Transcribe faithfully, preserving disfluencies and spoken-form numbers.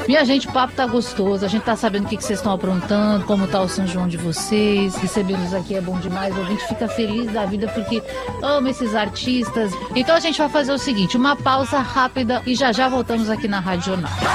Minha gente, o papo tá gostoso, a gente tá sabendo o que que vocês estão aprontando, como tá o São João de vocês, recebê-los aqui é bom demais, a gente fica feliz da vida porque ama esses artistas. Então a gente vai fazer o seguinte, uma pausa rápida e já já voltamos aqui na Rádio Jornal.